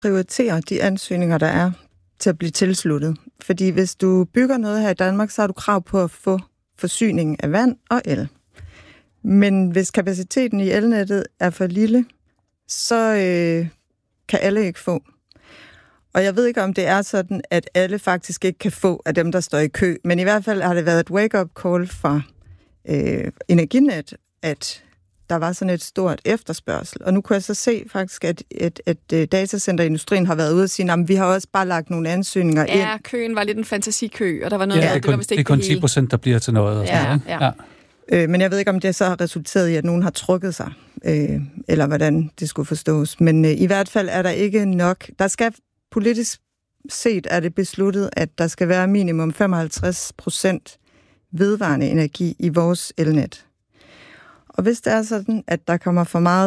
prioritere de ansøgninger, der er til at blive tilsluttet. Fordi hvis du bygger noget her i Danmark, så har du krav på at få forsyning af vand og el. Men hvis kapaciteten i elnettet er for lille, så kan alle ikke få. Og jeg ved ikke, om det er sådan, at alle faktisk ikke kan få af dem, der står i kø. Men i hvert fald har det været et wake-up call fra Energinet, at der var sådan et stort efterspørgsel. Og nu kunne jeg så se faktisk, at datacenterindustrien har været ude og sige, at vi har også bare lagt nogle ansøgninger ind. Ja, køen var lidt en fantasikø, og der var noget, det var vist ikke det hele. Det er kun 10%, der bliver til noget. Og sådan, ja. Men jeg ved ikke, om det så har resulteret i, at nogen har trukket sig, eller hvordan det skulle forstås. Men i hvert fald er der ikke nok. Der skal politisk set er det besluttet, at der skal være minimum 55% vedvarende energi i vores elnet. Og hvis det er sådan, at der kommer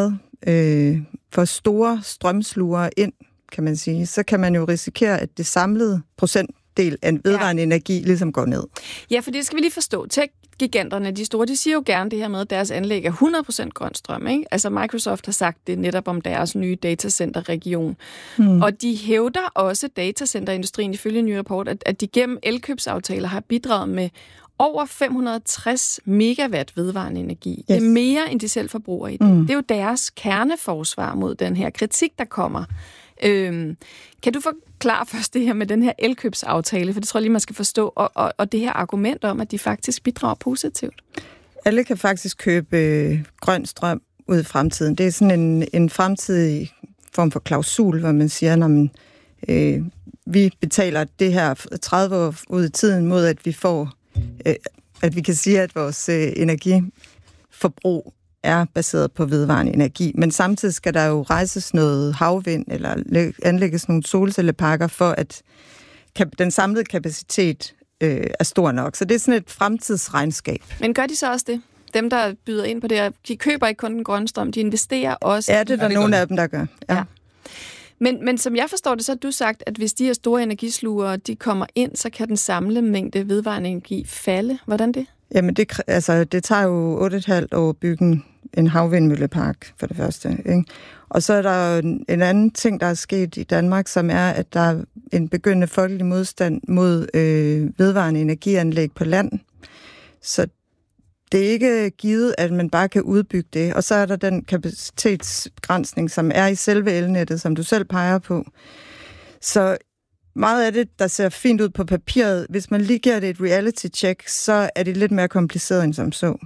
for store strømslugere ind, kan man sige, så kan man jo risikere, at det samlede procentdel af vedvarende energi ligesom går ned. Ja, for det skal vi lige forstå. Tech-giganterne, de store, de siger jo gerne det her med, at deres anlæg er 100% grøn strøm, ikke? Altså Microsoft har sagt det netop om deres nye datacenterregion. Og de hævder også, datacenterindustrien ifølge en ny rapport, at de gennem elkøbsaftaler har bidraget med over 560 megawatt vedvarende energi. Yes. Det er mere, end de selv forbruger i det. Det er jo deres kerneforsvar mod den her kritik, der kommer. Kan du forklare først det her med den her elkøbsaftale? For det tror jeg lige, man skal forstå. Og det her argument om, at de faktisk bidrager positivt. Alle kan faktisk købe grøn strøm ud i fremtiden. Det er sådan en fremtidig form for klausul, hvor man siger, vi betaler det her 30 år ud i tiden mod, at vi får at vi kan sige, at vores energiforbrug er baseret på vedvarende energi. Men samtidig skal der jo rejses noget havvind eller anlægges nogle solcelleparker for, at den samlede kapacitet er stor nok. Så det er sådan et fremtidsregnskab. Men gør de så også det? Dem, der byder ind på det, de køber ikke kun den grønne strøm, de investerer også. Ja, det er der nogle af dem, der gør. Ja. Men som jeg forstår det, så har du sagt, at hvis de her store energislugere, de kommer ind, så kan den samlede mængde vedvarende energi falde. Hvordan det? Jamen, det tager jo 8,5 år at bygge en havvindmøllepark, for det første. Ikke? Og så er der en anden ting, der er sket i Danmark, som er, at der er en begyndende folkelig modstand mod vedvarende energianlæg på land. Så det er ikke givet, at man bare kan udbygge det. Og så er der den kapacitetsbegrænsning, som er i selve elnettet, som du selv peger på. Så meget af det, der ser fint ud på papiret, hvis man lige giver det et reality-check, så er det lidt mere kompliceret end som så.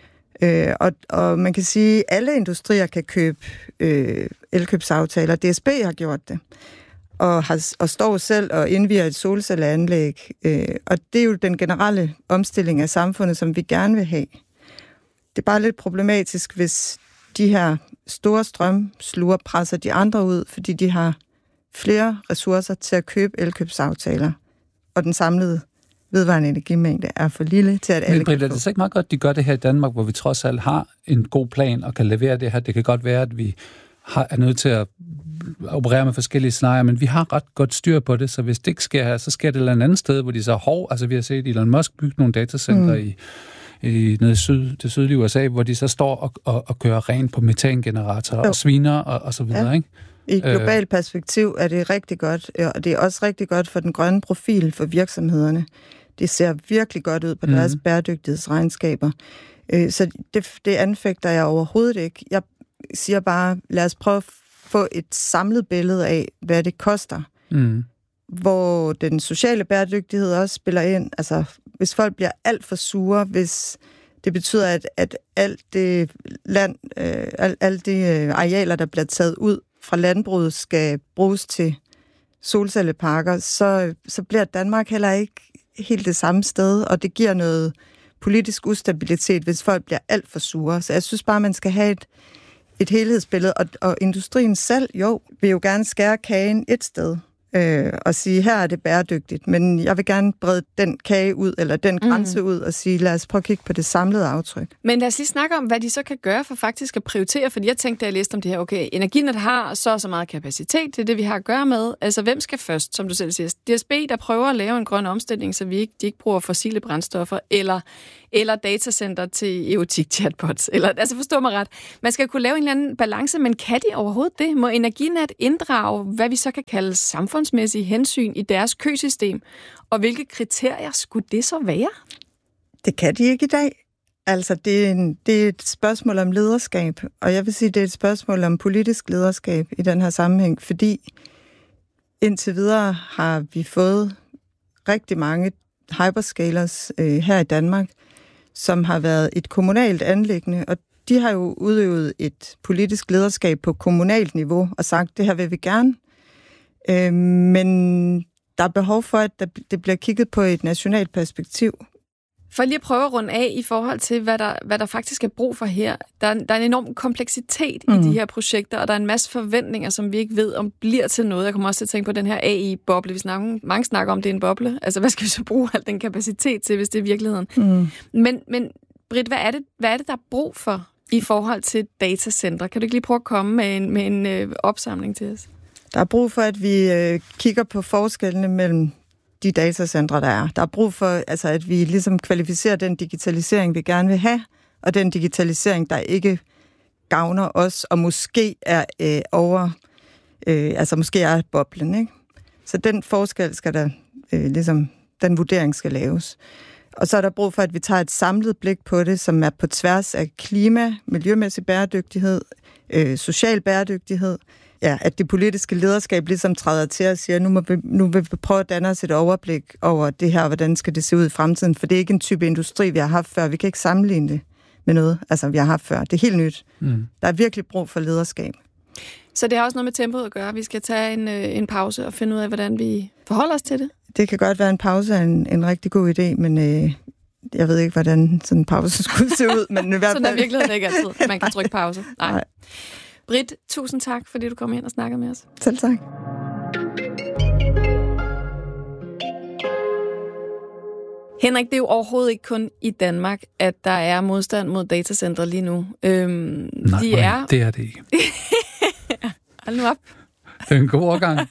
Og man kan sige, at alle industrier kan købe elkøbsaftaler. DSB har gjort det. Og står selv og indviger et solcelleanlæg. Og det er jo den generelle omstilling af samfundet, som vi gerne vil have. Det er bare lidt problematisk, hvis de her store strømsluger presser de andre ud, fordi de har flere ressourcer til at købe elkøbsaftaler. Og den samlede vedvarende energimængde er for lille til, at alle kan få. Men det er så ikke meget godt, at de gør det her i Danmark, hvor vi trods alt har en god plan og kan levere det her. Det kan godt være, at vi er nødt til at operere med forskellige scenarier, men vi har ret godt styr på det, så hvis det ikke sker her, så sker det et eller andet sted, hvor de så altså vi har set Elon Musk bygge nogle datacenter nede i det sydlige USA, hvor de så står og kører rent på metangeneratorer og sviner og så videre, ikke? I et globalt perspektiv er det rigtig godt, og det er også rigtig godt for den grønne profil for virksomhederne. Det ser virkelig godt ud på deres bæredygtighedsregnskaber. Så det anfægter jeg overhovedet ikke. Jeg siger bare, lad os prøve at få et samlet billede af, hvad det koster. Hvor den sociale bæredygtighed også spiller ind. Altså, hvis folk bliver alt for sure, hvis det betyder, at alt det land, alle de arealer, der bliver taget ud fra landbruget, skal bruges til solcelleparker, så bliver Danmark heller ikke helt det samme sted, og det giver noget politisk ustabilitet, hvis folk bliver alt for sure. Så jeg synes bare, man skal have et helhedsbillede, og industrien selv, vil jo gerne skære kagen et sted, og sige, her er det bæredygtigt, men jeg vil gerne brede den kage ud, eller den grænse ud, og sige, lad os prøve at kigge på det samlede aftryk. Men lad os lige snakke om, hvad de så kan gøre for faktisk at prioritere, fordi jeg tænkte, da jeg læste om det her, okay, Energinet har så meget kapacitet, det er det, vi har at gøre med. Altså, hvem skal først, som du selv siger? DSB, der prøver at lave en grøn omstilling, så de ikke bruger fossile brændstoffer, eller eller datacenter til erotik-chatbots. Altså forstå mig ret. Man skal kunne lave en eller anden balance, men kan de overhovedet det? Må Energinet inddrage, hvad vi så kan kalde samfundsmæssige hensyn i deres køsystem? Og hvilke kriterier skulle det så være? Det kan de ikke i dag. Altså, det er et spørgsmål om lederskab, og jeg vil sige, det er et spørgsmål om politisk lederskab i den her sammenhæng, fordi indtil videre har vi fået rigtig mange hyperscalers her i Danmark, som har været et kommunalt anliggende, og de har jo udøvet et politisk lederskab på kommunalt niveau og sagt, det her vil vi gerne. Men der er behov for, at det bliver kigget på et nationalt perspektiv. For lige at prøve at runde af i forhold til, hvad der faktisk er brug for her. Der er en enorm kompleksitet i de her projekter, og der er en masse forventninger, som vi ikke ved, om bliver til noget. Jeg kommer også til at tænke på den her AI-boble. Mange snakker om, det er en boble. Altså, hvad skal vi så bruge al den kapacitet til, hvis det er virkeligheden? Men Britt, hvad er det, der er brug for i forhold til datacentre? Kan du ikke lige prøve at komme med en opsamling til os? Der er brug for, at vi kigger på forskellene mellem de datacentre, der er. Der er brug for, altså, at vi ligesom kvalificerer den digitalisering, vi gerne vil have, og den digitalisering, der ikke gavner os, og måske er måske er boblen, ikke? Så den forskel skal der, den vurdering skal laves. Og så er der brug for, at vi tager et samlet blik på det, som er på tværs af klima, miljømæssig bæredygtighed, social bæredygtighed. Ja, at det politiske lederskab ligesom træder til og siger, nu vil vi prøve at danne os et overblik over det her, hvordan skal det se ud i fremtiden, for det er ikke en type industri, vi har haft før. Vi kan ikke sammenligne det med noget, vi har haft før. Det er helt nyt. Der er virkelig brug for lederskab. Så det har også noget med tempoet at gøre. Vi skal tage en pause og finde ud af, hvordan vi forholder os til det. Det kan godt være en pause er en rigtig god idé, men jeg ved ikke, hvordan sådan en pause skulle se ud. Men i hvert fald... Sådan er virkeligheden ikke altid. Man kan trykke pause. Nej. Britt, tusind tak, fordi du kom ind og snakkede med os. Selv tak. Henrik, det er jo overhovedet ikke kun i Danmark, at der er modstand mod datacentre lige nu. Nej, det er det ikke. Hold nu op. Det er en god overgang.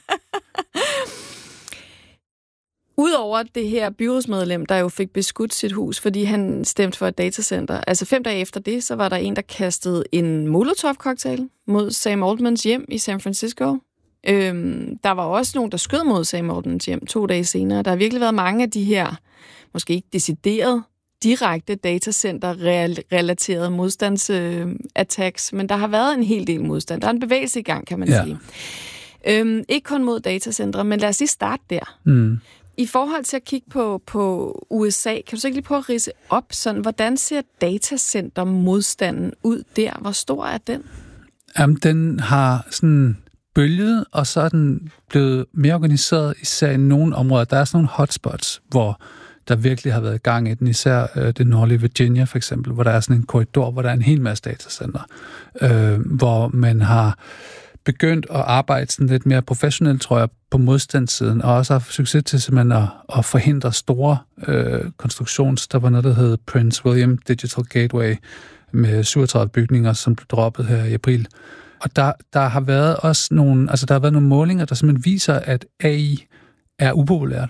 Udover det her byrådsmedlem, der jo fik beskudt sit hus, fordi han stemte for et datacenter. Altså 5 dage efter det, så var der en, der kastede en Molotov-cocktail mod Sam Altmans hjem i San Francisco. Der var også nogen, der skød mod Sam Altmans hjem 2 dage senere. Der har virkelig været mange af de her, måske ikke decideret, direkte datacenter-relaterede modstandsattacks, men der har været en hel del modstand. Der er en bevægelse i gang, kan man sige. Ikke kun mod datacentre, men lad os lige starte der. I forhold til at kigge på USA, kan du så ikke lige prøve at ridse op, sådan, hvordan ser datacenter-modstanden ud der? Hvor stor er den? Jamen, den har sådan bølget, og så er den blevet mere organiseret, især i nogle områder. Der er sådan nogle hotspots, hvor der virkelig har været gang i den, især det nordlige Virginia for eksempel, hvor der er sådan en korridor, hvor der er en hel masse datacenter, hvor man har begyndt at arbejde sådan lidt mere professionelt, tror jeg, på modstandssiden, og også har succes til simpelthen at forhindre store der var noget, der hed Prince William Digital Gateway, med 37 bygninger, som blev droppet her i april. Og der har været også nogle målinger, der simpelthen viser, at AI er upopulært.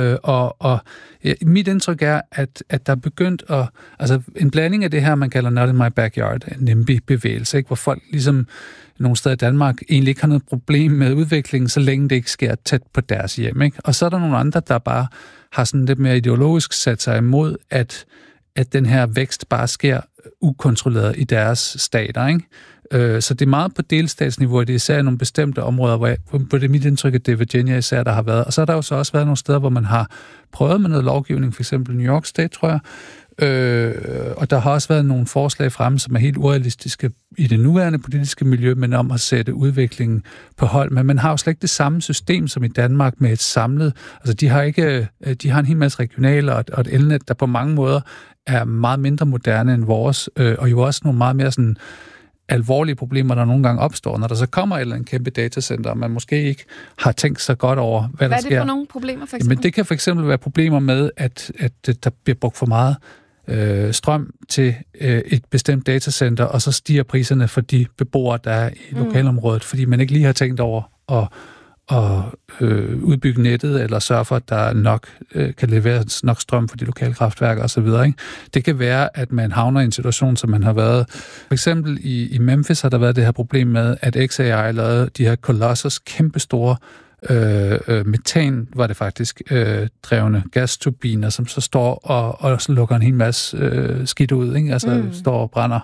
Mit indtryk er, at der er begyndt at... Altså, en blanding af det her, man kalder not in my backyard, en NIMBY-bevægelse, ikke? Hvor folk ligesom nogle steder i Danmark egentlig ikke har noget problem med udviklingen, så længe det ikke sker tæt på deres hjem, ikke? Og så er der nogle andre, der bare har sådan lidt mere ideologisk sat sig imod, at den her vækst bare sker ukontrolleret i deres stater, ikke? Så det er meget på delstatsniveau, det er især nogle bestemte områder, hvor det er mit indtryk, at det er Virginia især, der har været. Og så har der jo så også været nogle steder, hvor man har prøvet med noget lovgivning, for eksempel New York State, tror jeg. Og der har også været nogle forslag fremme, som er helt urealistiske i det nuværende politiske miljø, men om at sætte udviklingen på hold. Men man har jo slet ikke det samme system som i Danmark med et samlet... Altså, de har en hel masse regionaler og et elnet, der på mange måder er meget mindre moderne end vores, og jo også nogle meget mere sådan alvorlige problemer, der nogle gange opstår, når der så kommer et eller andet kæmpe datacenter, og man måske ikke har tænkt sig godt over, hvad der sker. Hvad er det for nogle problemer, for eksempel? Men det kan for eksempel være problemer med, at der bliver brugt for meget strøm til et bestemt datacenter, og så stiger priserne for de beboere, der er i lokalområdet, fordi man ikke lige har tænkt over udbygge nettet, eller sørge for, at der nok kan leveres nok strøm for de lokale kraftværker osv. Det kan være, at man havner i en situation, som man har været. For eksempel i Memphis har der været det her problem med, at XAI lavede de her Colossus kæmpestore metan, var det faktisk, drevne gasturbiner, som så står og så lukker en hel masse skidt ud, ikke? Altså står og brænder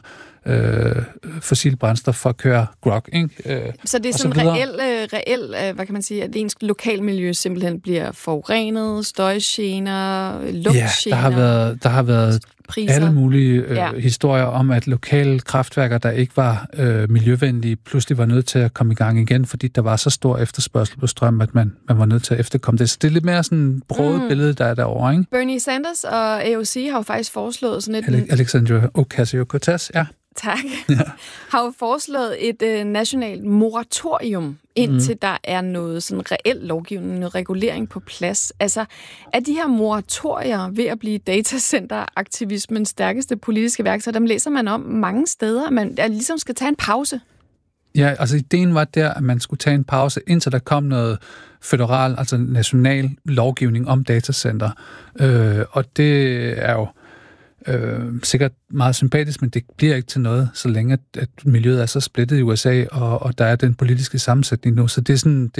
fossil brændstof for at køre grog, ikke? Så det er sådan reelt, hvad kan man sige, at ens lokalmiljø simpelthen bliver forurenet, støjgener, lugtgener. Ja, der har været priser. Alle mulige historier om, at lokale kraftværker, der ikke var miljøvenlige, pludselig var nødt til at komme i gang igen, fordi der var så stor efterspørgsel på strøm, at man var nødt til at efterkomme det. Så det er lidt mere sådan et broget billede, der er derovre, ikke? Bernie Sanders og AOC har jo faktisk foreslået sådan et... Alexandria Ocasio-Cortez, ja. Tak. Ja. Har jo foreslået et nationalt moratorium, indtil der er noget sådan reelt lovgivning, noget regulering på plads. Altså, er de her moratorier ved at blive datacenteraktivismens stærkeste politiske værktøj, dem læser man om mange steder, at man ligesom skal tage en pause? Ja, altså ideen var der, at man skulle tage en pause, indtil der kom noget føderal, altså national lovgivning om datacenter. Og det er jo sikkert meget sympatisk, men det bliver ikke til noget, så længe at miljøet er så splittet i USA, og der er den politiske sammensætning nu. Så det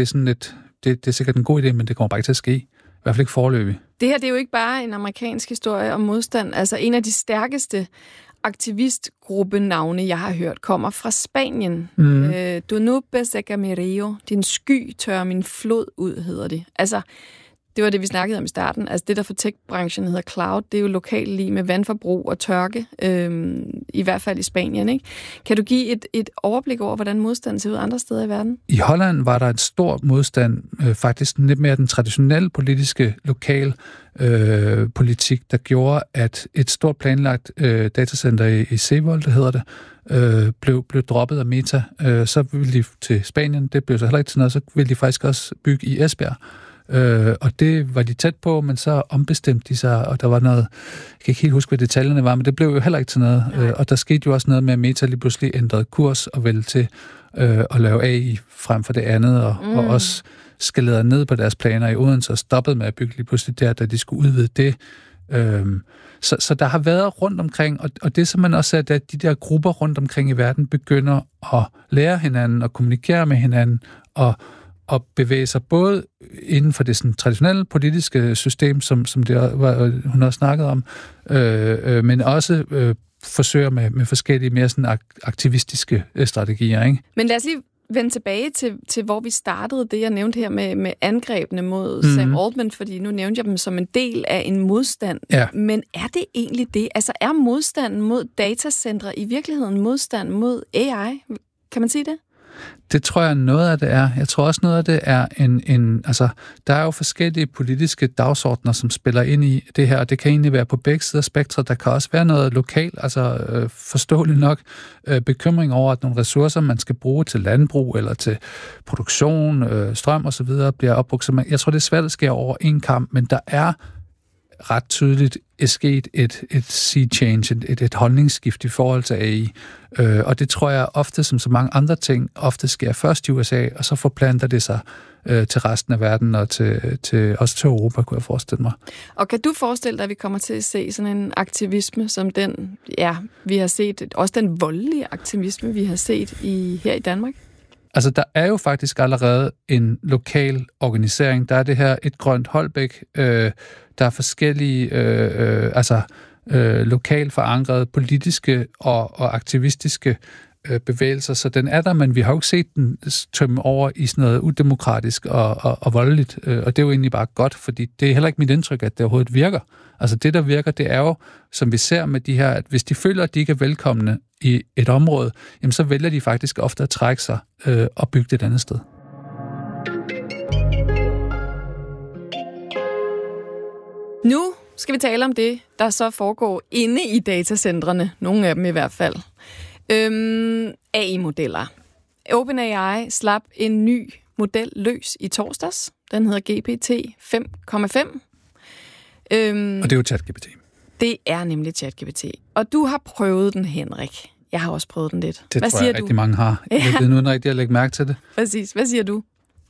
er sikkert en god idé, men det kommer bare ikke til at ske. I hvert fald ikke foreløbig. Det her, det er jo ikke bare en amerikansk historie om modstand. Altså en af de stærkeste aktivistgruppenavne, jeg har hørt, kommer fra Spanien. Du nube seca mi rio. Din sky tørrer min flod ud, hedder det. Altså, det var det, vi snakkede om i starten. Altså det, der for tech-branchen hedder cloud, det er jo lokalt lige med vandforbrug og tørke, i hvert fald i Spanien, ikke? Kan du give et overblik over, hvordan modstanden ser ud andre steder i verden? I Holland var der et stort modstand, faktisk lidt mere den traditionelle politiske lokal politik, der gjorde, at et stort planlagt datacenter i Zeewold, det hedder det, blev droppet af Meta. Så ville de til Spanien, det blev så heller ikke til noget, så ville de faktisk også bygge i Esbjerg. Og det var de tæt på, men så ombestemte de sig, og der var noget, jeg kan ikke helt huske, hvad detaljerne var, men det blev jo heller ikke til noget. Og der skete jo også noget med, at Meta lige pludselig ændrede kurs og vælge til at lave AI frem for det andet, og også skalerede ned på deres planer i Odense og stoppede med at bygge lige pludselig der, da de skulle udvide det. Så der har været rundt omkring, og det som man også ser, at de der grupper rundt omkring i verden begynder at lære hinanden og kommunikere med hinanden og bevæge sig både inden for det sådan, traditionelle politiske system, som det hun også snakket om, men også forsøger med forskellige mere sådan aktivistiske strategier, ikke? Men lad os lige vende tilbage til hvor vi startede det, jeg nævnte her med angrebene mod Sam Altman, fordi nu nævnte jeg dem som en del af en modstand. Ja. Men er det egentlig det? Altså er modstanden mod datacentre i virkeligheden modstand mod AI? Kan man sige det? Det tror jeg, noget af det er. Jeg tror også, noget af det er altså, der er jo forskellige politiske dagsordner, som spiller ind i det her, og det kan egentlig være på begge sider af spektret. Der kan også være noget lokalt, altså forståeligt nok, bekymring over, at nogle ressourcer, man skal bruge til landbrug eller til produktion, strøm osv., bliver opbrugt. Så jeg tror, det er svært at skære over en kamp, men der er ret tydeligt sket et sea change, et holdningsskift i forhold til AI. Og det tror jeg ofte, som så mange andre ting, ofte sker først i USA, og så forplanter det sig til resten af verden og også til Europa, kunne jeg forestille mig. Og kan du forestille dig, at vi kommer til at se sådan en aktivisme som den, vi har set, også den voldelige aktivisme, vi har set her i Danmark? Altså, der er jo faktisk allerede en lokal organisering. Der er det her Et Grønt Holbæk. Der er forskellige lokalt forankrede politiske og aktivistiske bevægelser, så den er der, men vi har jo ikke set den tømme over i sådan noget udemokratisk og voldeligt, og det er jo egentlig bare godt, fordi det er heller ikke mit indtryk, at det overhovedet virker. Altså det, der virker, det er jo, som vi ser med de her, at hvis de føler, at de ikke er velkomne i et område, jamen så vælger de faktisk ofte at trække sig og bygge det et andet sted. Nu skal vi tale om det, der så foregår inde i datacentrene, nogle af dem i hvert fald. AI-modeller. OpenAI slap en ny model løs i torsdags. Den hedder GPT 5,5. Og det er jo ChatGPT. Det er nemlig ChatGPT. Og du har prøvet den, Henrik. Jeg har også prøvet den lidt. Det tror jeg rigtig mange har. Jeg ved nu ikke rigtig at lægge mærke til det. Præcis. Hvad siger du?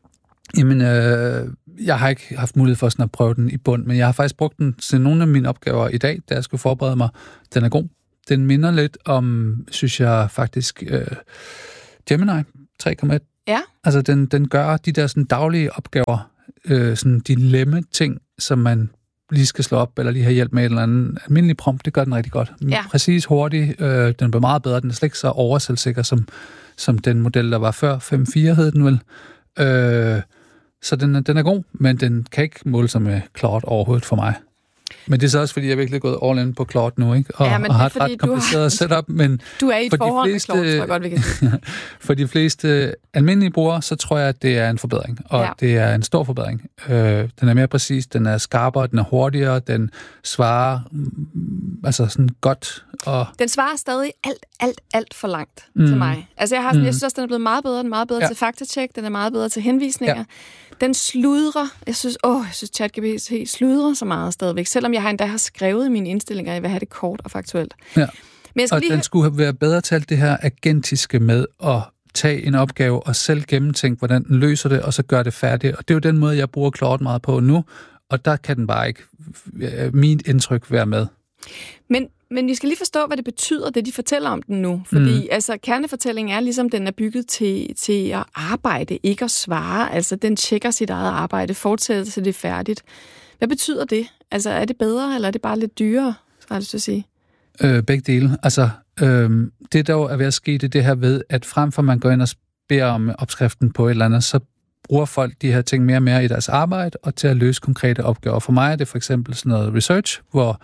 Jamen, jeg har ikke haft mulighed for sådan at prøve den i bund, men jeg har faktisk brugt den til nogle af mine opgaver i dag, da jeg skulle forberede mig. Den er god. Den minder lidt om, synes jeg faktisk, Gemini 3,1. Ja. Altså, den gør de der sådan daglige opgaver, sådan dilemma-ting, som man lige skal slå op, eller lige have hjælp med et eller andet almindelig prompt, det gør den rigtig godt. Ja. Præcis, hurtigt, den bliver meget bedre, den er slet ikke så overselvsikker, som den model, der var før, 5.4 hed den vel. Så den er god, men den kan ikke måle sig med Claude overhovedet for mig. Men det er så også, fordi jeg virkelig er gået all in på Claude nu, ikke? Og har et ret kompliceret setup, men du er i et forhold med Claude, tror jeg godt, vi kan sige. For de fleste almindelige brugere, så tror jeg, at det er en forbedring, og det er en stor forbedring. Den er mere præcis, den er skarpere, den er hurtigere, den svarer altså sådan godt. Og den svarer stadig alt for langt til mig. Altså jeg synes også, den er blevet meget bedre. Den er meget bedre til faktatjek, den er meget bedre til henvisninger. Ja. Den sludrer. Jeg synes ChatGPT sludrer så meget stadigvæk, selvom jeg endda har skrevet i mine indstillinger, at jeg vil have det kort og faktuelt. Ja. Men den skulle være bedre til alt det her agentiske med at tage en opgave og selv gennemtænke, hvordan den løser det, og så gøre det færdigt. Og det er jo den måde, jeg bruger Claude meget på nu, og der kan den bare ikke, min indtryk, være med. Men vi skal lige forstå, hvad det betyder, det de fortæller om den nu. Fordi altså, kernefortællingen er ligesom, den er bygget til at arbejde, ikke at svare. Altså, den tjekker sit eget arbejde, fortsætter til det er færdigt. Hvad betyder det? Altså, er det bedre, eller er det bare lidt dyrere, har jeg lyst til at sige? Begge dele. Altså, det der er ved at ske, det her ved, at frem for man går ind og beder om opskriften på et eller andet, så bruger folk de her ting mere og mere i deres arbejde, og til at løse konkrete opgaver. For mig er det for eksempel sådan noget research, hvor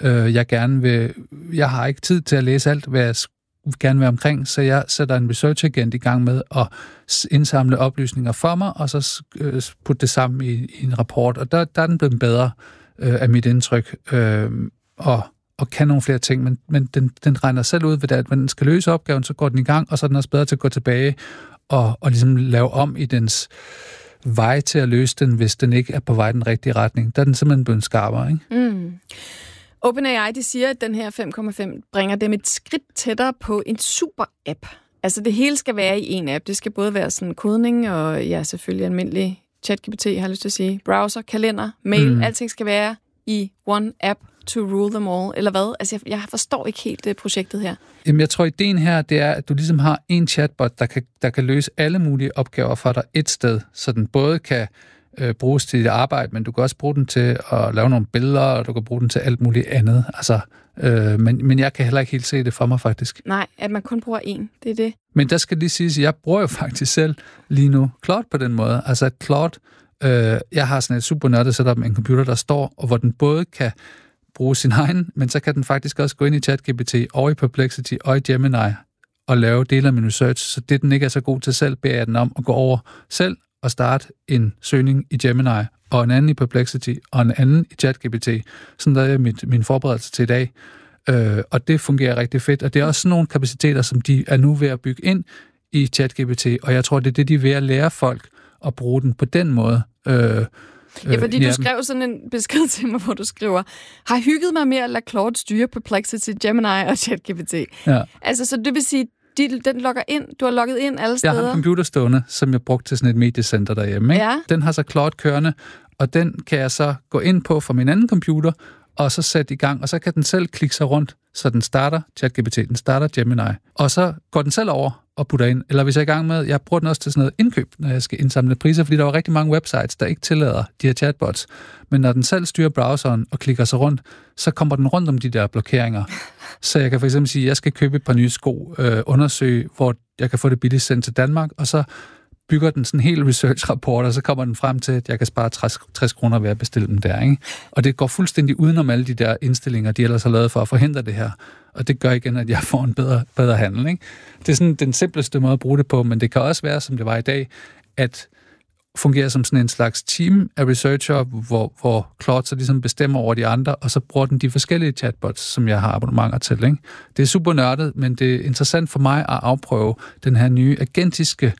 jeg har ikke tid til at læse alt, hvad jeg gerne vil omkring, så jeg sætter en research-agent i gang med at indsamle oplysninger for mig, og så putte det sammen i en rapport. Og der er den blevet bedre af mit indtryk, og kan nogle flere ting, men den regner selv ud ved det, at når den skal løse opgaven, så går den i gang, og så er den også bedre til at gå tilbage og ligesom lave om i dens vej til at løse den, hvis den ikke er på vej den rigtige retning. Der er den simpelthen blevet skarpere, ikke? Mm. OpenAI, de siger, at den her 5,5 bringer dem et skridt tættere på en super-app. Altså det hele skal være i en app. Det skal både være sådan kodning og selvfølgelig almindelig ChatGPT, har jeg lyst til at sige. Browser, kalender, mail, alting skal være i one app to rule them all, eller hvad? Altså jeg forstår ikke helt projektet her. Jamen jeg tror, ideen her, det er, at du ligesom har en chatbot, der kan løse alle mulige opgaver for dig et sted, så den både kan bruges til dit arbejde, men du kan også bruge den til at lave nogle billeder, og du kan bruge den til alt muligt andet. Altså, men jeg kan heller ikke helt se det for mig, faktisk. Nej, at man kun bruger én, det er det. Men der skal lige siges, at jeg bruger jo faktisk selv lige nu Claude på den måde. Altså Claude, jeg har sådan et super nørdet setup med en computer, der står, og hvor den både kan bruge sin egen, men så kan den faktisk også gå ind i ChatGPT og i Perplexity og i Gemini og lave dele af min research, så det den ikke er så god til selv, beder jeg den om at gå over selv og starte en søgning i Gemini, og en anden i Perplexity, og en anden i ChatGPT. Sådan der er min forberedelse til i dag. Og det fungerer rigtig fedt. Og det er også sådan nogle kapaciteter, som de er nu ved at bygge ind i ChatGPT, og jeg tror, det er det, de er ved at lære folk at bruge den på den måde. Fordi du skrev sådan en besked til mig, hvor du skriver, har hygget mig med at lade Claude styre Perplexity, Gemini og ChatGPT. Ja. Altså, så det vil sige, den logger ind. Du har logget ind alle steder. Jeg har en computer stående, som jeg brugte til sådan et mediecenter derhjemme. Ikke? Ja. Den har så Claude kørende, og den kan jeg så gå ind på fra min anden computer, og så sætte i gang, og så kan den selv klikke sig rundt, så den starter ChatGPT, den starter Gemini, og så går den selv over og putter ind. Eller hvis jeg er i gang med, jeg bruger den også til sådan noget indkøb, når jeg skal indsamle priser, fordi der er rigtig mange websites, der ikke tillader de her chatbots. Men når den selv styrer browseren og klikker sig rundt, så kommer den rundt om de der blokeringer. Så jeg kan for eksempel sige, at jeg skal købe et par nye sko, undersøge, hvor jeg kan få det billigt sendt til Danmark, og så bygger den sådan en hel research-rapport, og så kommer den frem til, at jeg kan spare 60 kroner ved at bestille dem der, ikke? Og det går fuldstændig udenom alle de der indstillinger, de ellers har lavet for at forhindre det her. Og det gør igen, at jeg får en bedre handel, ikke? Det er sådan den simpleste måde at bruge det på, men det kan også være, som det var i dag, at fungere som sådan en slags team af researcher, hvor Claude så ligesom bestemmer over de andre, og så bruger den de forskellige chatbots, som jeg har abonnementer til, ikke? Det er super nørdet, men det er interessant for mig at afprøve den her nye agentiske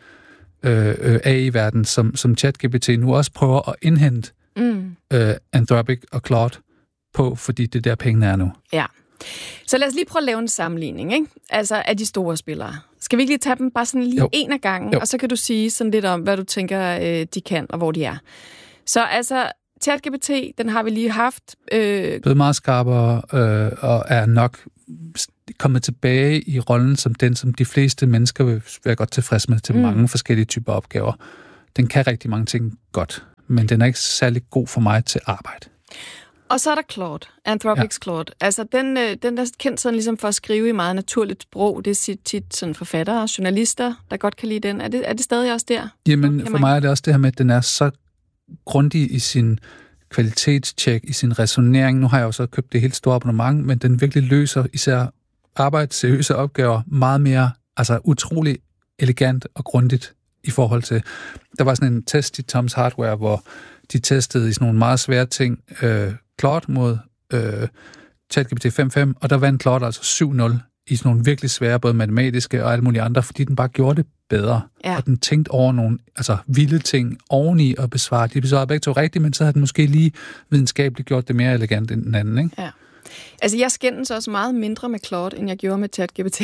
AI-verden, som ChatGPT nu også prøver at indhente Anthropic og Claude på, fordi det der pengene er nu. Ja. Så lad os lige prøve at lave en sammenligning, ikke? Altså af de store spillere. Skal vi ikke lige tage dem bare sådan lige en af gangen, og så kan du sige sådan lidt om, hvad du tænker, de kan, og hvor de er. Så altså, ChatGPT, den har vi lige haft. Blevet meget skarpere, og er nok kommet tilbage i rollen som den, som de fleste mennesker vil være godt tilfreds med til mange forskellige typer opgaver. Den kan rigtig mange ting godt, men den er ikke særlig god for mig til arbejde. Og så er der Claude, Anthropics Claude. Altså, den er kendt sådan ligesom for at skrive i meget naturligt sprog. Det er tit sådan forfattere og journalister, der godt kan lide den. Er det stadig også der? Jamen, for mig er det også det her med, at den er så grundig i sin kvalitetstjek, i sin resonering. Nu har jeg jo så købt det helt store abonnement, men den virkelig løser især arbejdsseriøse opgaver meget mere, altså utrolig elegant og grundigt i forhold til... Der var sådan en test i Tom's Hardware, hvor de testede i sådan nogle meget svære ting Claude mod ChatGPT 5.5, og der vandt Claude altså 7-0 i sådan nogle virkelig svære, både matematiske og alle mulige andre, fordi den bare gjorde det bedre. Ja. Og den tænkte over nogle vilde ting oveni og besvare. De besvarede begge to rigtigt, men så havde den måske lige videnskabeligt gjort det mere elegant end den anden, ikke? Ja. Altså, jeg skændes også meget mindre med Claude, end jeg gjorde med ChatGPT.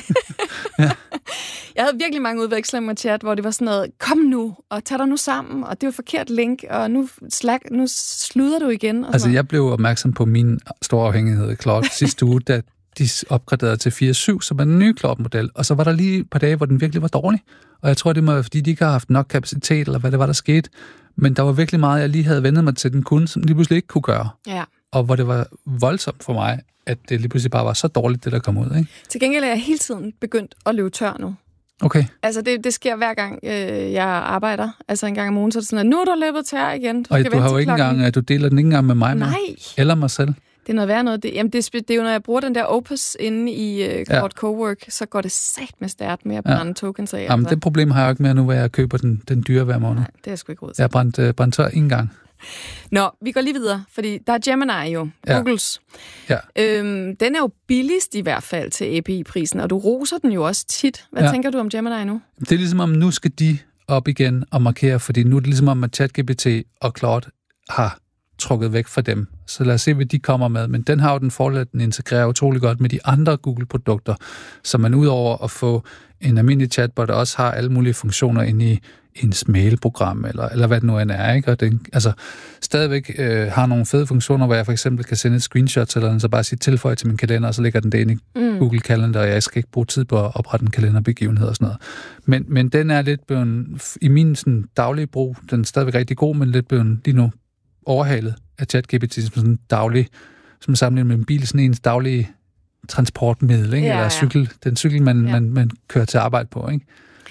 Ja. Jeg havde virkelig mange udvekslinger med chat, hvor det var sådan noget, kom nu, og tag dig nu sammen, og det var forkert link, og nu sluder du igen. Og altså, jeg blev opmærksom på min store afhængighed af Claude sidste uge, da de opgraderede til 4.7, som er den nye Claude-model, og så var der lige et par dage, hvor den virkelig var dårlig. Og jeg tror, det må være, fordi de ikke har haft nok kapacitet, eller hvad det var, der skete. Men der var virkelig meget, jeg lige havde vendet mig til den kunde, som lige pludselig ikke kunne gøre. Ja. Og hvor det var voldsomt for mig, at det lige pludselig bare var så dårligt, det der kom ud, ikke? Til gengæld er jeg hele tiden begyndt at løbe tør nu. Okay. Altså, det sker hver gang, jeg arbejder. Altså, en gang om ugen, så er det sådan, at nu er du løbet tør igen. Og du har jo ikke engang, at du deler den ikke engang med mig. Nej. Eller mig selv. Det er noget værd noget. Det er jo, når jeg bruger den der Opus inde i Claude Cowork, så går det sat med stærkt med at brænde tokens af. Jamen, det problem har jeg jo ikke mere nu, hvor jeg køber den dyre hver måned. Nej, det er jeg sgu ikke råd til. Jeg har brændt tør en gang. Nå, vi går lige videre, fordi der er Gemini jo, Googles. Ja. Den er jo billigst i hvert fald til API-prisen, og du roser den jo også tit. Hvad tænker du om Gemini nu? Det er ligesom om, nu skal de op igen og markere, fordi nu er det ligesom om, at ChatGPT og Claude har trukket væk fra dem. Så lad os se, hvad de kommer med. Men den har jo den fordel, at den integrerer utrolig godt med de andre Google-produkter, så man udover at få en almindelig chatbot, der også har alle mulige funktioner inde i ens mailprogram, eller hvad det nu end er, ikke? Og den stadigvæk har nogle fede funktioner, hvor jeg for eksempel kan sende et screenshot til den, så bare sige tilføj til min kalender, og så lægger den det ind i Google Calendar, og jeg skal ikke bruge tid på at oprette en kalenderbegivenhed og sådan noget. Men den er lidt blevet, i min sådan daglige brug, den er stadigvæk rigtig god, men lidt blevet lige nu overhalet af ChatGPT som sådan daglig, som sammenlignet med en bil, sådan ens daglige transportmiddel, ikke? Eller cykel, den cykel, man kører til arbejde på, ikke?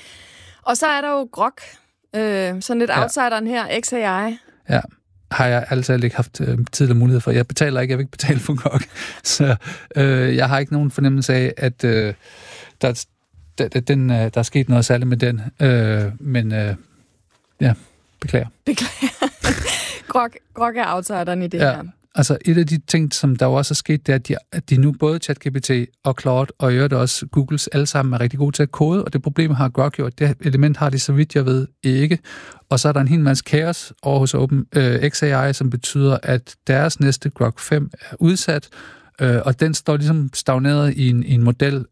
Og så er der jo Grok, sådan lidt outsideren her, XAI. Ja, har jeg altid ikke haft tid eller mulighed for. Jeg betaler ikke, jeg vil ikke betale for Grok. Så jeg har ikke nogen fornemmelse af, at der er sket noget særligt med den. Men beklager. Grok er outsideren i det her. Altså et af de ting, som der jo også er sket, det er, at de nu både ChatGPT og Claude, og i øvrigt også Googles, alle sammen er rigtig gode til at kode, og det problem har Grok jo, det element har de, så vidt jeg ved, ikke. Og så er der en hel masse kaos over hos XAI, som betyder, at deres næste Grok 5 er udsat, og den står ligesom stagneret i en model,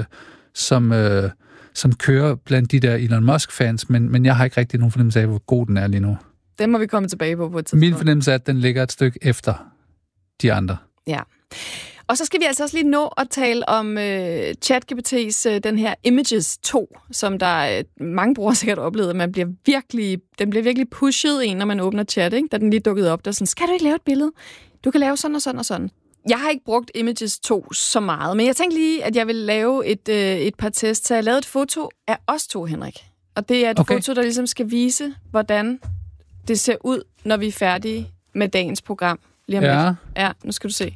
som kører blandt de der Elon Musk-fans, men jeg har ikke rigtig nogen fornemmelse af, hvor god den er lige nu. Den må vi komme tilbage på et tidspunkt. Min fornemmelse er, at den ligger et stykke efter de andre. Ja. Og så skal vi altså også lige nå at tale om ChatGPT's den her Images 2, som der mange brugere sikkert oplevet, at den bliver virkelig pushet når man åbner chat, ikke? Da den lige dukkede op, der sådan, skal du ikke lave et billede? Du kan lave sådan og sådan og sådan. Jeg har ikke brugt Images 2 så meget, men jeg tænkte lige, at jeg vil lave et par tests. Så jeg lavede et foto af os to, Henrik. Og det er et foto, der ligesom skal vise, hvordan det ser ud, når vi er færdige med dagens program. Lige om lidt. Ja, nu skal du se.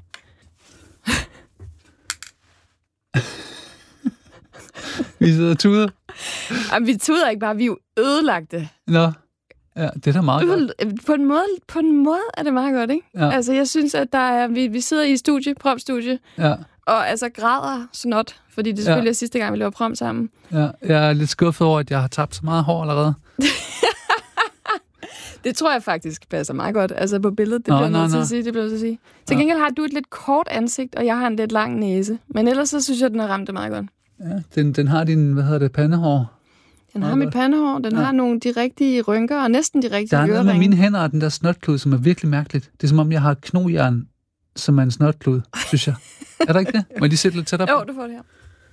Vi sidder og tuder. Jamen, vi tuder ikke bare, vi er jo ødelagte. Nå, ja, det er da meget godt. På en måde er det meget godt, ikke? Ja. Altså, jeg synes, at vi sidder i promstudie, og altså græder snot, fordi det selvfølgelig er sidste gang, vi laver prom sammen. Ja, jeg er lidt skuffet over, at jeg har tabt så meget hår allerede. Det tror jeg faktisk passer meget godt. Altså på billedet, det bliver nødt til at sige. Det bliver nødt til at sige. Til gengæld har du et lidt kort ansigt, og jeg har en lidt lang næse. Men ellers så synes jeg, den har ramt det meget godt. Ja, den har din, pandehår. Den har mit pandehår, den har nogle de rigtige rynker, og næsten de rigtige øreringe. Der er noget med mine hænder og den der snotklud, som er virkelig mærkeligt. Det er som om, jeg har et knogjern, som er en snotklud, synes jeg. Er der ikke det? Må jeg lige sætte lidt tættere på? Jo, du får det her.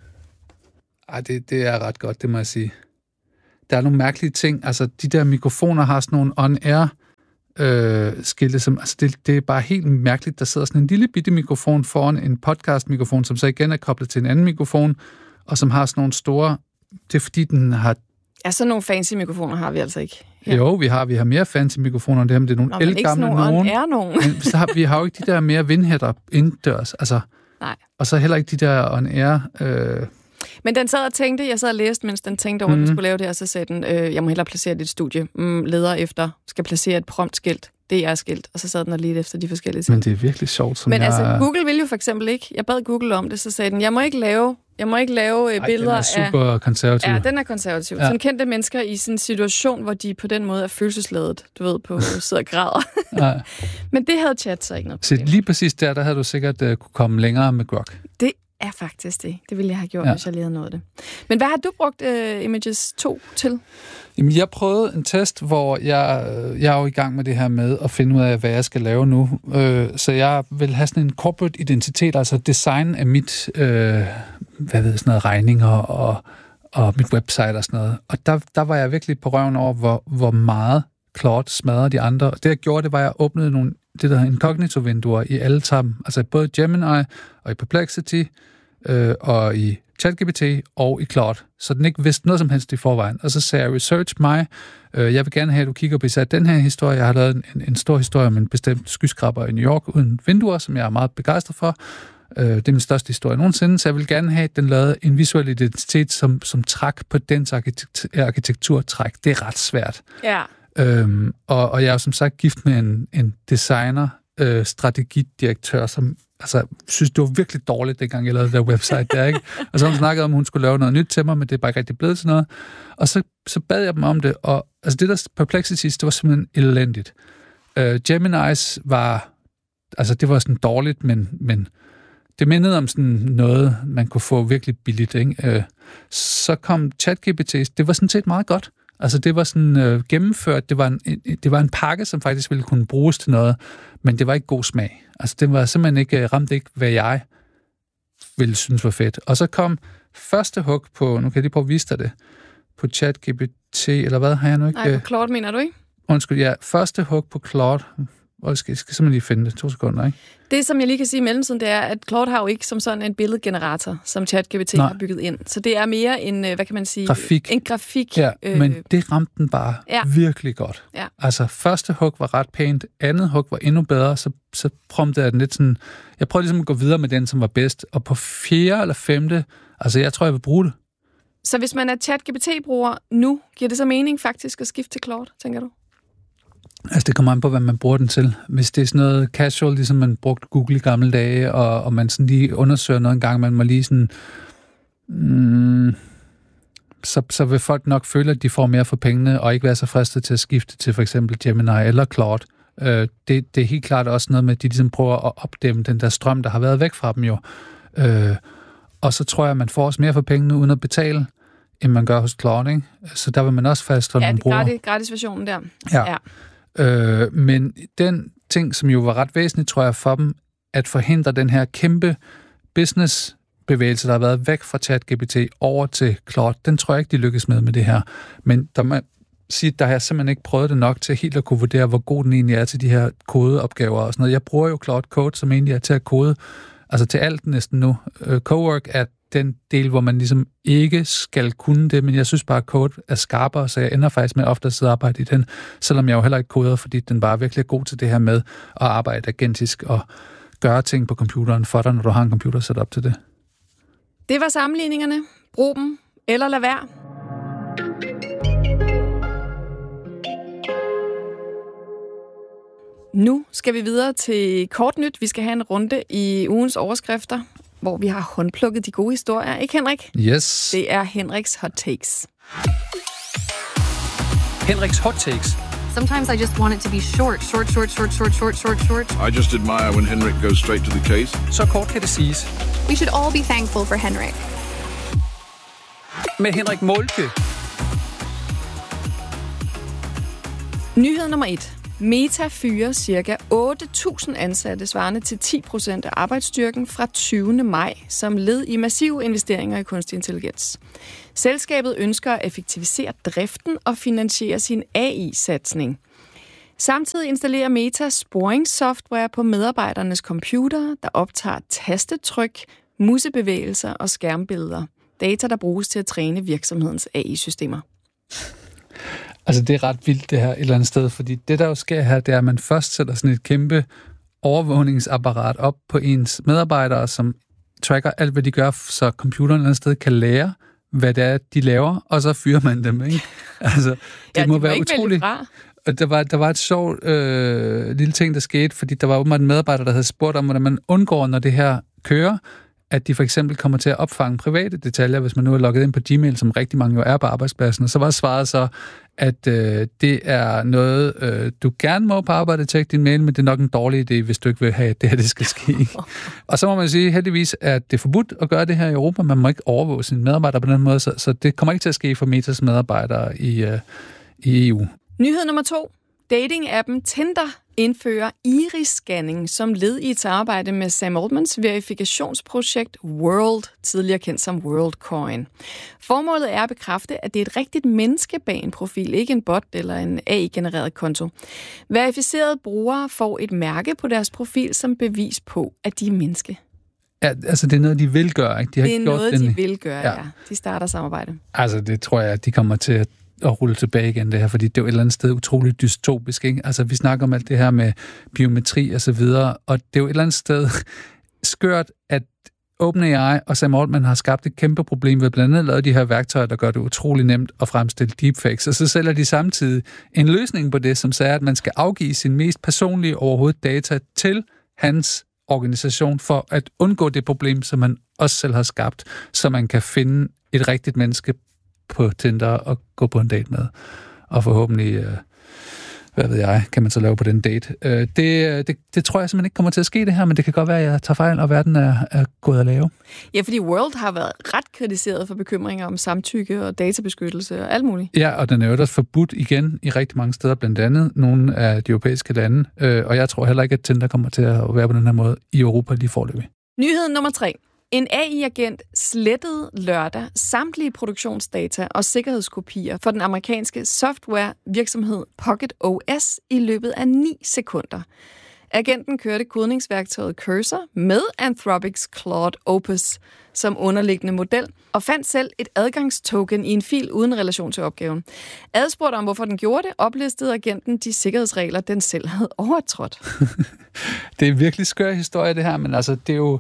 Ej, det er ret godt, det må jeg sige. Der er nogle mærkelige ting. Altså, de der mikrofoner har sådan nogle on-air skilte, som, altså det er bare helt mærkeligt. Der sidder sådan en lille bitte mikrofon foran en podcast-mikrofon, som så igen er koblet til en anden mikrofon, og som har sådan nogle store... Det er fordi, den har... Ja, sådan nogle fancy mikrofoner har vi altså ikke. Ja. Jo, vi har mere fancy mikrofoner end det her, men det er nogle ældgamle nogen. Men så vi har jo ikke de der mere vindhætter indendørs. Altså, nej. Og så heller ikke de der on-air... Men den sad og tænkte, jeg sad og læste, mens den tænkte over, at den skulle lave det her, så sagde den, jeg må hellere placere dit studie. Leder efter, skal placere et promptskilt. Det er skilt, og så sad den og ledte efter de forskellige ting. Men det er virkelig sjovt. Men altså, Google ville jo for eksempel ikke, jeg bad Google om det, så sagde den, jeg må ikke lave billeder af... den er super konservativ. Ja, den er konservativ. Ja. Sådan kendte mennesker i sådan en situation, hvor de på den måde er følelsesladet, du ved, på sidder og græder. Ja. Men det havde chat så ikke noget problem. Så lige præcis der havde du sikkert kunne komme længere med Grok. Det er faktisk det. Det ville jeg have gjort, hvis jeg lige havde nået det. Men hvad har du brugt Images 2 til? Jamen, jeg prøvede en test, hvor jeg er jo i gang med det her med at finde ud af, hvad jeg skal lave nu. Så jeg vil have sådan en corporate identitet, altså design af mit, regninger og mit website og sådan noget. Og der var jeg virkelig på røven over, hvor meget Claude smadrede de andre. Og det, jeg gjorde, det var, at jeg åbnede det der incognito-vinduer i alle sammen. Altså både Gemini og i Perplexity og i ChatGPT og i Claude, så den ikke vidste noget som helst i forvejen. Og så sagde jeg, research mig. Jeg vil gerne have, at du kigger på især den her historie. Jeg har lavet en stor historie om en bestemt skyskraber i New York uden vinduer, som jeg er meget begejstret for. Det er min største historie nogensinde, så jeg vil gerne have, at den lavede en visuel identitet, som træk på dens arkitekturtræk. Det er ret svært. Ja. Og jeg er jo som sagt gift med en designer, strategidirektør, som synes, det var virkelig dårligt, dengang jeg lavede det der website der, ikke? Og så hun snakkede om, at hun skulle lave noget nyt til mig, men det er bare ikke rigtig blevet til noget. Og så bad jeg dem om det, og altså det der Perplexities, det var simpelthen elendigt. Geminis var, altså det var sådan dårligt, men det mindede om sådan noget, man kunne få virkelig billigt, ikke? Så kom ChatGPT, det var sådan set meget godt. Altså det var sådan gennemført, det var en pakke, som faktisk ville kunne bruges til noget, men det var ikke god smag. Altså det var simpelthen ikke, ramte ikke, hvad jeg ville synes var fedt. Og så kom første hug på, nu kan jeg lige prøve at vise dig det, på ChatGPT, eller hvad har jeg nu ikke? Nej, på Claude mener du ikke? Undskyld, ja, første hug på Claude. Jeg skal simpelthen lige finde det. 2 sekunder, ikke? Det, som jeg lige kan sige i mellemtiden, det er, at Claude har jo ikke som sådan en billedgenerator, som ChatGPT har bygget ind. Så det er mere en, hvad kan man sige? Grafik. En grafik. Ja, men det ramte den bare virkelig godt. Ja. Altså, første hug var ret pænt, andet hug var endnu bedre, så promptede jeg den lidt sådan... Jeg prøvede ligesom at gå videre med den, som var bedst, og på 4. eller 5. Altså, jeg tror, jeg vil bruge det. Så hvis man er ChatGPT-bruger nu, giver det så mening faktisk at skifte til Claude, tænker du? Altså, det kommer an på, hvad man bruger den til. Hvis det er sådan noget casual, ligesom man brugte Google i gamle dage, og man sådan lige undersøger noget en gang, man må lige sådan... Så vil folk nok føle, at de får mere for pengene, og ikke være så fristet til at skifte til for eksempel Gemini eller Claude. Det er helt klart også noget med, at de ligesom prøver at opdæmme den der strøm, der har været væk fra dem jo. Og så tror jeg, at man får også mere for pengene, uden at betale, end man gør hos Claude, ikke? Så der vil man også fastholde nogle brugere. Ja, gratis versionen der. Ja. Men den ting, som jo var ret væsentligt, tror jeg, for dem, at forhindre den her kæmpe businessbevægelse, der har været væk fra ChatGPT over til Claude, den tror jeg ikke, de lykkes med det her. Men der må sige, der har jeg simpelthen ikke prøvet det nok til helt at kunne vurdere, hvor god den egentlig er til de her kodeopgaver og sådan noget. Jeg bruger jo Claude Code, som egentlig er til at kode, altså til alt næsten nu. Cowork er den del, hvor man ligesom ikke skal kunne det, men jeg synes bare, at code er skarpere, så jeg ender faktisk med ofte at sidde og arbejde i den, selvom jeg jo heller ikke koder, fordi den bare er virkelig god til det her med at arbejde agentisk og gøre ting på computeren for dig, når du har en computer sat op til det. Det var sammenligningerne. Brug dem, eller lad være. Nu skal vi videre til kort nyt. Vi skal have en runde i ugens overskrifter, hvor vi har håndplukket de gode historier. Ikke, Henrik? Yes. Det er Henriks Hot Takes. Henriks Hot Takes. Sometimes I just want it to be short. I just admire when Henrik goes straight to the case. Så kort kan det siges. We should all be thankful for Henrik. Med Henrik Moltke. Nyhed nummer 1. Meta fyrer ca. 8.000 ansatte, svarende til 10% af arbejdsstyrken fra 20. maj, som led i massive investeringer i kunstig intelligens. Selskabet ønsker at effektivisere driften og finansiere sin AI-satsning. Samtidig installerer Meta sporingssoftware på medarbejdernes computere, der optager tastetryk, musebevægelser og skærmbilleder. Data, der bruges til at træne virksomhedens AI-systemer. Altså, det er ret vildt, det her et eller andet sted, fordi det, der jo sker her, det er, at man først sætter sådan et kæmpe overvågningsapparat op på ens medarbejdere, som tracker alt, hvad de gør, så computeren et eller andet sted kan lære, hvad det er, de laver, og så fyrer man dem, ikke? Altså, det må være utroligt. Og der var et sjovt lille ting, der skete, fordi der var åbenbart en medarbejder, der havde spurgt om, hvordan man undgår, når det her kører, at de for eksempel kommer til at opfange private detaljer, hvis man nu er logget ind på Gmail, som rigtig mange jo er på arbejdspladsen. Og så var svaret så, at det er noget, du gerne må på arbejde tjekke din mail, men det er nok en dårlig idé, hvis du ikke vil have, at det her det skal ske. Og så må man sige, heldigvis, at det er forbudt at gøre det her i Europa. Man må ikke overvåge sine medarbejdere på den måde, så det kommer ikke til at ske for Metas medarbejdere i EU. Nyhed nummer 2. Dating-appen Tinder indfører iris-scanning som led i et samarbejde med Sam Altmans verifikationsprojekt World, tidligere kendt som WorldCoin. Formålet er at bekræfte, at det er et rigtigt menneske bag en profil, ikke en bot eller en AI-genereret konto. Verificerede brugere får et mærke på deres profil som bevis på, at de er menneske. Ja, altså det er noget, de vil gøre, ikke? Det er noget, de vil gøre, ja. De starter samarbejde. Altså det tror jeg, at de kommer til at rulle tilbage igen det her, fordi det er jo et eller andet sted utroligt dystopisk, ikke? Altså vi snakker om alt det her med biometri og så videre, og det er jo et eller andet sted skørt, at OpenAI og Sam Altman har skabt et kæmpe problem ved blandt andet at lave de her værktøjer, der gør det utrolig nemt at fremstille deepfakes, og så sælger de samtidig en løsning på det, som siger, at man skal afgive sin mest personlige overhovedet data til hans organisation for at undgå det problem, som man også selv har skabt, så man kan finde et rigtigt menneske på Tinder og gå på en date med. Og forhåbentlig, hvad ved jeg, kan man så lave på den date. Det tror jeg simpelthen ikke kommer til at ske det her, men det kan godt være, at jeg tager fejl, og verden er gået at lave. Ja, fordi World har været ret kritiseret for bekymringer om samtykke og databeskyttelse og alt muligt. Ja, og den er jo også forbudt igen i rigtig mange steder, blandt andet nogle af de europæiske lande. Og jeg tror heller ikke, at Tinder kommer til at være på den her måde i Europa lige foreløbig. Nyhed nummer 3. En AI-agent slettede lørdag samtlige produktionsdata og sikkerhedskopier for den amerikanske softwarevirksomhed Pocket OS i løbet af 9 sekunder. Agenten kørte kodningsværktøjet Cursor med Anthropics Claude Opus som underliggende model og fandt selv et adgangstoken i en fil uden relation til opgaven. Adspurgt om, hvorfor den gjorde det, oplistede agenten de sikkerhedsregler, den selv havde overtrådt. Det er en virkelig skør historie, det her, men altså, det er jo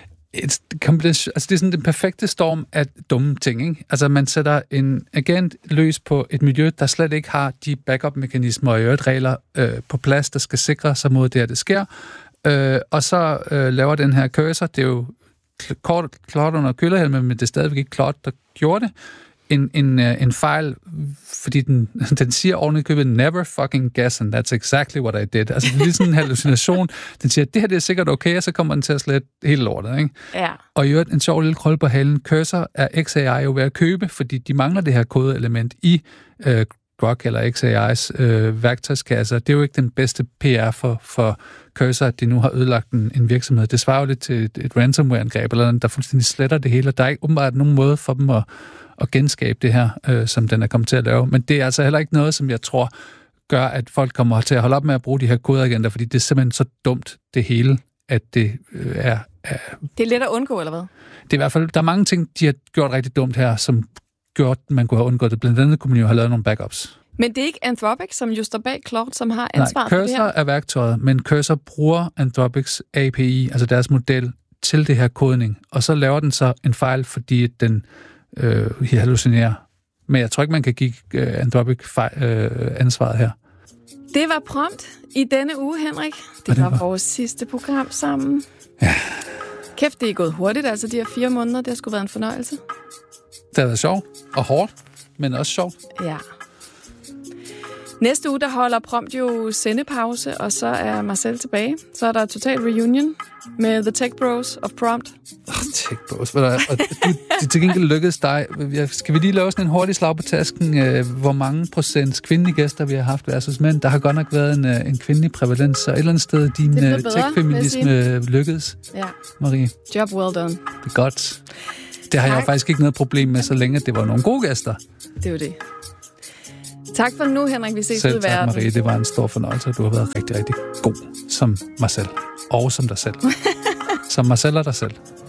det er sådan den perfekte storm af dumme ting, ikke? Altså, man sætter en agent løs på et miljø, der slet ikke har de backup-mekanismer og øvrigt regler på plads, der skal sikre sig mod det, at det sker. Og så laver den her cursor, det er jo Claude under kølerhelmen, men det er stadigvæk ikke Claude, der gjorde det. En fejl, fordi den siger ordentligt købet, never fucking guess, and that's exactly what I did. Altså, det er lige sådan en hallucination. Den siger, det her det er sikkert okay, og så kommer den til at slette hele lortet, ikke? Ja. Og i øvrigt, en sjov lille krølle på halen, Cursor er XAI jo ved at købe, fordi de mangler det her kodeelement i Grok eller XAI's værktøjskasse. Det er jo ikke den bedste PR for Cursor, at de nu har ødelagt en virksomhed. Det svarer jo lidt til et ransomware-angreb, eller der fuldstændig sletter det hele, og der er ikke åbenbart nogen måde for dem at genskabe det her, som den er kommet til at lave. Men det er altså heller ikke noget, som jeg tror gør, at folk kommer til at holde op med at bruge de her kodeagenter, fordi det er simpelthen så dumt, det hele, at det er... Det er let at undgå, eller hvad? Det er i hvert fald... Der er mange ting, de har gjort rigtig dumt her, som gjort, man kunne have undgået det. Blandt andet kunne man jo have lavet nogle backups. Men det er ikke Anthropic, som jo står bag Claude, som har ansvar for det her? Cursor er værktøjet, men Cursor bruger Anthropics API, altså deres model, til det her kodning, og så laver den så en fejl, fordi den hallucinerer. Men jeg tror ikke, man kan give Anthropic ansvaret her. Det var prompt i denne uge, Henrik. Det var vores sidste program sammen. Ja. Kæft, det er gået hurtigt, altså de her 4 måneder. Det har sgu været en fornøjelse. Det har været sjovt og hårdt, men også sjovt. Ja. Næste uge, der holder Prompt jo sendepause, og så er Marcel tilbage. Så er der total reunion med The Tech Bros of Prompt. Tech Bros. Og det til gengæld lykkedes dig. Skal vi lige lave sådan en hurtig slag på tasken? Hvor mange procent kvindelige gæster vi har haft versus mænd? Der har godt nok været en kvindelig prævalens, så et eller andet sted din tech-feminisme lykkedes. Ja. Marie. Job well done. Det er godt. Det har jeg faktisk ikke noget problem med, så længe det var nogle gode gæster. Det er jo det. Tak for nu, Henrik. Vi ses ud i verden. Tak, Marie. Det var en stor fornøjelse. Du har været rigtig, rigtig god som mig selv. Og som dig selv. Som mig selv og dig selv.